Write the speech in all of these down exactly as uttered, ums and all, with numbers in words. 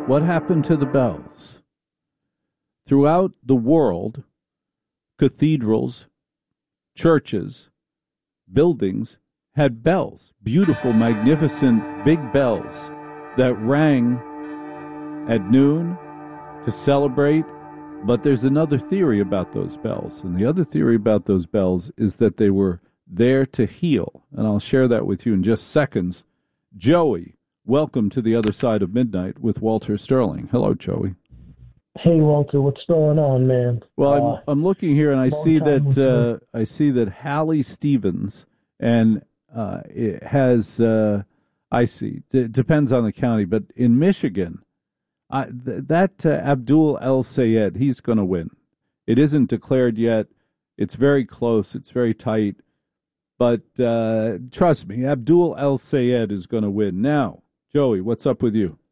What happened to the bells? Throughout the world, cathedrals, churches, buildings had bells, beautiful, magnificent, big bells that rang at noon to celebrate. But there's another theory about those bells. And the other theory about those bells is that they were there to heal. And I'll share that with you in just seconds. Joey, welcome to the other side of midnight with Walter Sterling. Hello, Joey. Hey, Walter, what's going on, man? Well, I'm, uh, I'm looking here, and I see that uh, I see that Hallie Stevens, and uh, it has, uh, I see, it depends on the county, but in Michigan, I, th- that uh, Abdul El Sayed, he's going to win. It isn't declared yet. It's very close. It's very tight. But uh, trust me, Abdul El Sayed is going to win. Now, Joey, what's up with you?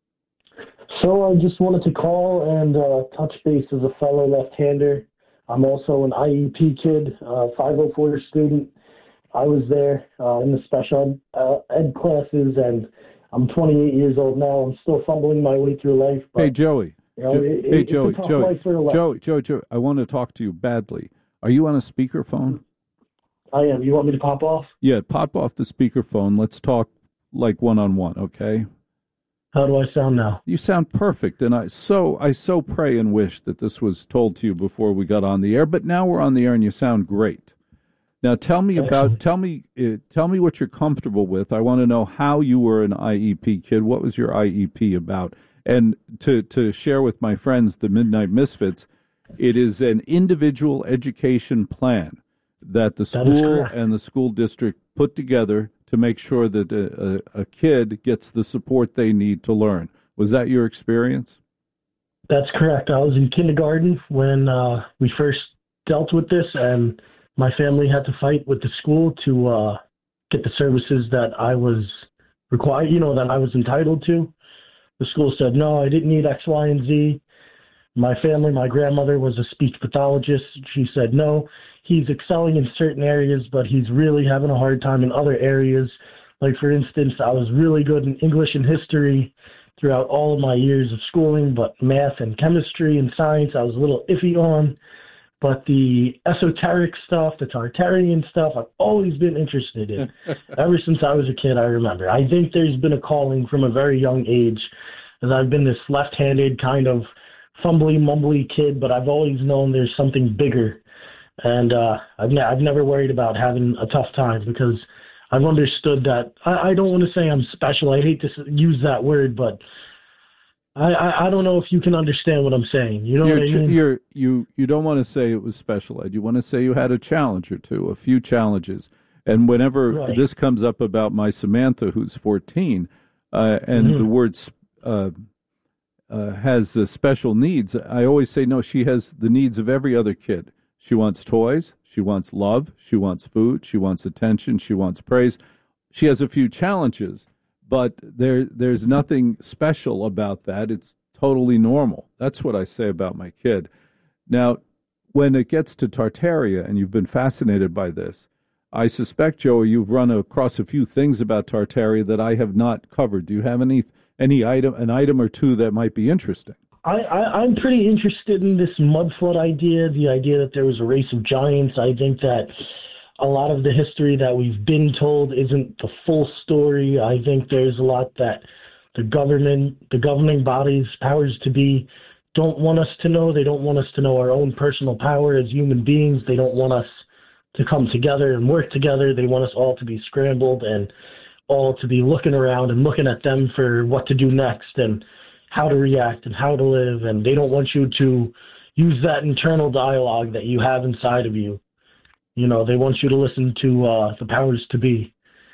So I just wanted to call and uh, touch base as a fellow left-hander. I'm also an I E P kid, uh, five oh four student. I was there uh, in the special ed, uh, ed classes, and I'm twenty-eight years old now. I'm still fumbling my way through life. But, hey, Joey. You know, jo- it, hey, it's Joey. a tough Joey. life for a left. Joey. Joey. Joey. I want to talk to you badly. Are you on a speakerphone? I am. You want me to pop off? Yeah, pop off the speakerphone. Let's talk like one-on-one, okay? How do I sound now? You sound perfect, and I so I so pray and wish that this was told to you before we got on the air. But now we're on the air, and you sound great. Now tell me about tell me uh, tell me what you're comfortable with. I want to know how you were an I E P kid. What was your I E P about? And to to share with my friends, the Midnight Misfits, it is an individual education plan that the school and the school district put together to make sure that a, a, a kid gets the support they need to learn. Was that your experience? That's correct. I was in kindergarten when uh, we first dealt with this, and my family had to fight with the school to uh, get the services that I was required, you know, that I was entitled to. The school said, no, I didn't need X, Y, and Z. My family, my grandmother was a speech pathologist. She said, no, he's excelling in certain areas, but he's really having a hard time in other areas. Like, for instance, I was really good in English and history throughout all of my years of schooling, but math and chemistry and science I was a little iffy on. But the esoteric stuff, the Tartarian stuff, I've always been interested in. Ever since I was a kid, I remember. I think there's been a calling from a very young age, as I've been this left-handed kind of fumbly, mumbly kid, but I've always known there's something bigger. And uh, I've, ne- I've never worried about having a tough time because I've understood that. I, I don't want to say I'm special. I hate to use that word, but I, I, I don't know if you can understand what I'm saying. You know you're, what I mean? You're, you, you don't want to say it was special ed. You want to say you had a challenge or two, a few challenges. And whenever right. this comes up about my Samantha, who's fourteen, uh, and mm-hmm. the word uh, uh, has uh, special needs, I always say, no, she has the needs of every other kid. She wants toys, she wants love, she wants food, she wants attention, she wants praise. She has a few challenges, but there there's nothing special about that. It's totally normal. That's what I say about my kid. Now, when it gets to Tartaria, and you've been fascinated by this, I suspect, Joey, you've run across a few things about Tartaria that I have not covered. Do you have any any item, an item or two that might be interesting? I, I, I'm pretty interested in this mud flood idea, the idea that there was a race of giants. I think that a lot of the history that we've been told isn't the full story. I think there's a lot that the government, the governing bodies, powers to be, don't want us to know. They don't want us to know our own personal power as human beings. They don't want us to come together and work together. They want us all to be scrambled and all to be looking around and looking at them for what to do next and how to react and how to live. And they don't want you to use that internal dialogue that you have inside of you. You know, they want you to listen to uh, the powers to be,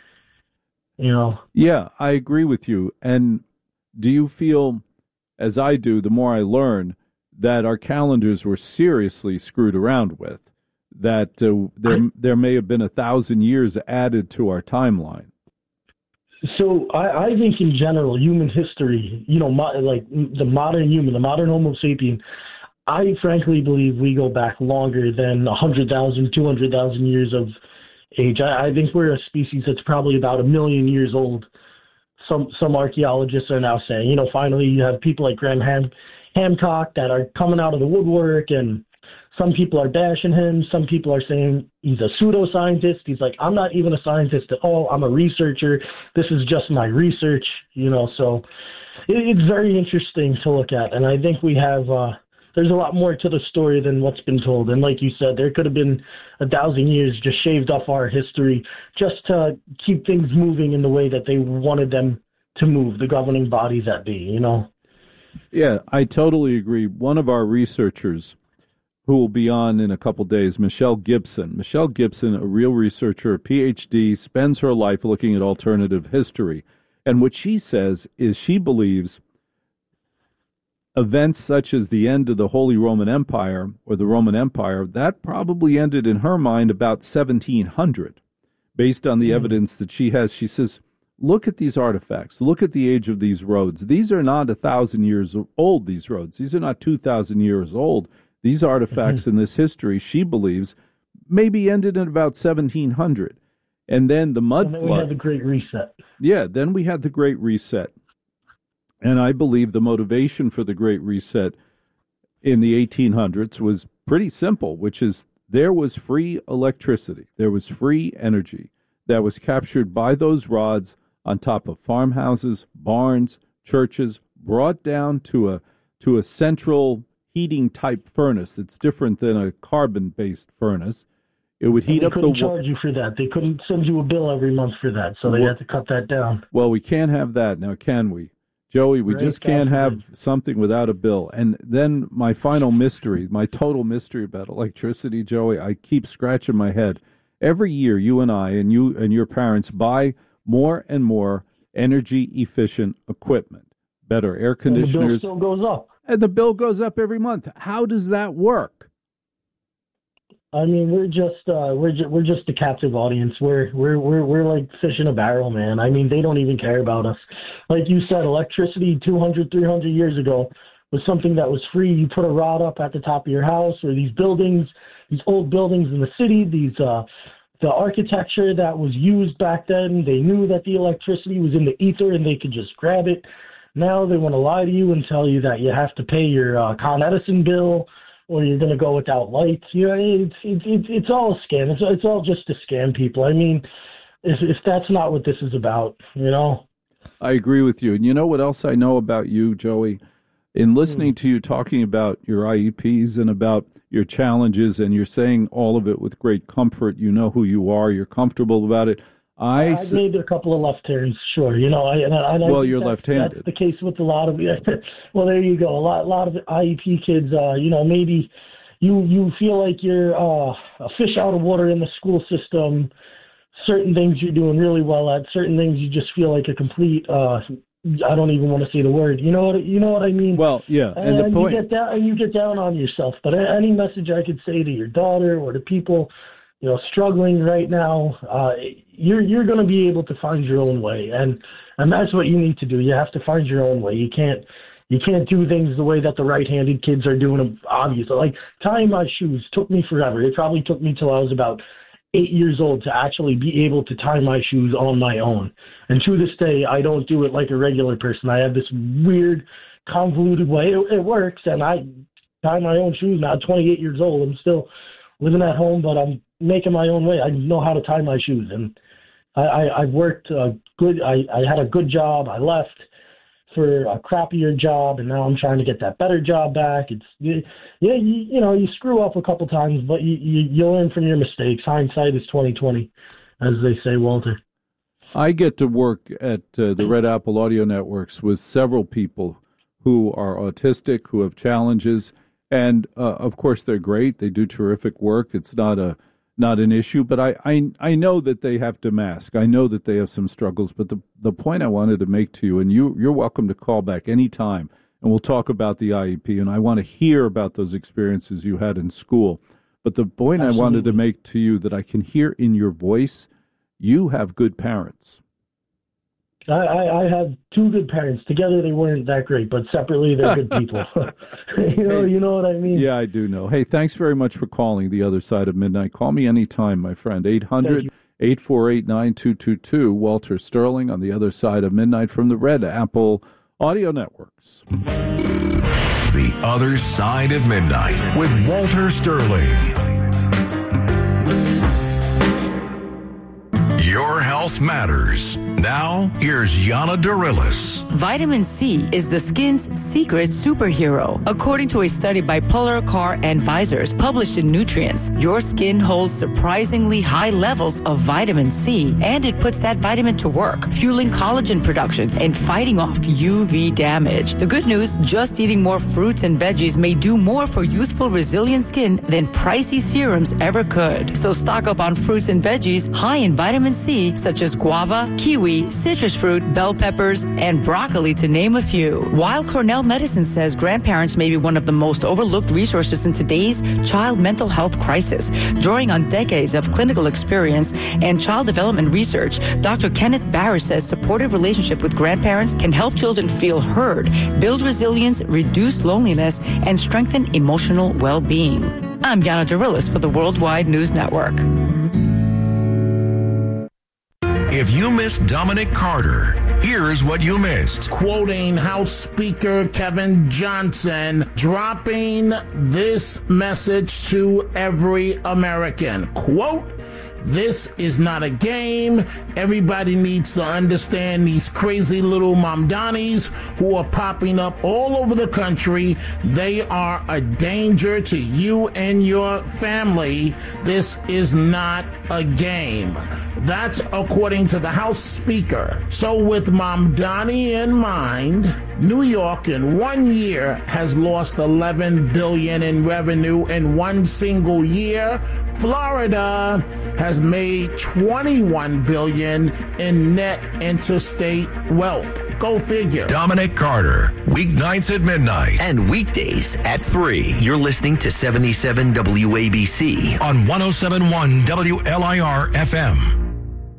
you know. Yeah, I agree with you. And do you feel, as I do, the more I learn, that our calendars were seriously screwed around with, that uh, there I, there may have been a thousand years added to our timeline? So I, I think in general, human history, you know, mo- like the modern human, the modern Homo sapien, I frankly believe we go back longer than one hundred thousand, two hundred thousand years of age. I, I think we're a species that's probably about a million years old. some some archaeologists are now saying, you know, finally you have people like Graham Ham, Hancock that are coming out of the woodwork, and some people are bashing him. Some people are saying he's a pseudoscientist. He's like, I'm not even a scientist at all. I'm a researcher. This is just my research, you know. So it, it's very interesting to look at, and I think we have. Uh, There's a lot more to the story than what's been told. And like you said, there could have been a thousand years just shaved off our history just to keep things moving in the way that they wanted them to move, the governing bodies that be, you know? Yeah, I totally agree. One of our researchers who will be on in a couple days, Michelle Gibson. Michelle Gibson, a real researcher, a P H D, spends her life looking at alternative history. And what she says is she believes events such as the end of the Holy Roman Empire or the Roman Empire, that probably ended in her mind about seventeen hundred. Based on the mm. evidence that she has, she says, look at these artifacts. Look at the age of these roads. These are not a thousand years old, these roads. These are not two thousand years old. These artifacts mm-hmm. in this history, she believes, maybe ended in about seventeen hundred. And then the mud and then flood. we had the Great Reset. Yeah, then we had the Great Reset. And I believe the motivation for the Great Reset in the eighteen hundreds was pretty simple, which is there was free electricity. There was free energy that was captured by those rods on top of farmhouses, barns, churches, brought down to a to a central heating type furnace. It's different than a carbon-based furnace. It would heat and they up the. They couldn't charge you for that. They couldn't send you a bill every month for that, so they well, had to cut that down. Well, we can't have that now, can we? Joey, we just can't have something without a bill. And then my final mystery, my total mystery about electricity, Joey, I keep scratching my head. Every year, you and I and you and your parents buy more and more energy-efficient equipment, better air conditioners. And the bill still goes up. And the bill goes up every month. How does that work? I mean, we're just uh, we're just, we're just a captive audience. We're we're we're we're like fish in a barrel, man. I mean, they don't even care about us. Like you said, electricity two hundred, three hundred years ago was something that was free. You put a rod up at the top of your house, or these buildings, these old buildings in the city, these uh, the architecture that was used back then. They knew that the electricity was in the ether, and they could just grab it. Now they want to lie to you and tell you that you have to pay your uh, Con Edison bill, or you're going to go without lights. You know, it's it's it's, it's all a scam. It's it's all just to scam people. I mean, if if that's not what this is about, you know. I agree with you. And you know what else I know about you, Joey? In listening mm. to you talking about your I E Ps and about your challenges, and you're saying all of it with great comfort. You know who you are. You're comfortable about it. I I've made a couple of left turns, sure. You know, I, and I, and I well, you're that's, left-handed. That's the case with a lot of. Well, there you go. A lot, a lot of I E P kids. Uh, you know, maybe you you feel like you're uh, a fish out of water in the school system. Certain things you're doing really well at. Certain things you just feel like a complete. Uh, I don't even want to say the word. You know what? You know what I mean? Well, yeah, and, and the point you get down and you get down on yourself. But any message I could say to your daughter or to people, you know, struggling right now, uh, you're you're going to be able to find your own way, and and that's what you need to do. You have to find your own way. You can't you can't do things the way that the right-handed kids are doing them. Obviously, like tying my shoes took me forever. It probably took me till I was about eight years old to actually be able to tie my shoes on my own. And to this day, I don't do it like a regular person. I have this weird, convoluted way. It, it works, and I tie my own shoes now. twenty-eight years old. I'm still living at home, but I'm making my own way. I know how to tie my shoes, and I, I, I've worked uh, good. I, I had a good job. I left for a crappier job, and now I'm trying to get that better job back. It's yeah, you, you know, you screw up a couple times, but you, you you learn from your mistakes. Hindsight is twenty twenty, as they say, Walter. I get to work at uh, the Red Apple Audio Networks with several people who are autistic, who have challenges, and uh, of course they're great. They do terrific work. It's not a not an issue, but I, I I know that they have to mask. I know that they have some struggles, but the the point I wanted to make to you, and you, you're welcome to call back anytime, and we'll talk about the I E P, and I want to hear about those experiences you had in school. But the point Absolutely. I wanted to make to you that I can hear in your voice, you have good parents. I, I, I have two good parents. Together they weren't that great, but separately they're good people. you know, hey, you know what I mean? Yeah, I do know. Hey, thanks very much for calling The Other Side of Midnight. Call me anytime, my friend. eight hundred, eight four eight, nine two two two. Walter Sterling on the other side of midnight from the Red Apple Audio Networks. The Other Side of Midnight with Walter Sterling. Your health matters. Now, here's Yana Darilis. Vitamin C is the skin's secret superhero. According to a study by Polar Car Advisors published in Nutrients, your skin holds surprisingly high levels of vitamin C, and it puts that vitamin to work, fueling collagen production and fighting off U V damage. The good news, just eating more fruits and veggies may do more for youthful, resilient skin than pricey serums ever could. So stock up on fruits and veggies high in vitamin C, such as guava, kiwi, citrus fruit, bell peppers, and broccoli, to name a few. While Cornell Medicine says grandparents may be one of the most overlooked resources in today's child mental health crisis, drawing on decades of clinical experience and child development research, Doctor Kenneth Barris says supportive relationship with grandparents can help children feel heard, build resilience, reduce loneliness, and strengthen emotional well-being. I'm Yana Darilis for the Worldwide News Network. If you missed Dominic Carter, here's what you missed. Quoting House Speaker Kevin Johnson, dropping this message to every American. Quote, "This is not a game. Everybody needs to understand these crazy little Mamdanis who are popping up all over the country. They are a danger to you and your family. This is not a game." That's according to the House Speaker. So with Mamdani in mind, New York in one year has lost eleven billion dollars in revenue in one single year. Florida has made twenty-one billion dollars in net interstate wealth. Go figure. Dominic Carter, weeknights at midnight. And weekdays at three. You're listening to seventy-seven W A B C on one oh seven point one W L I R F M.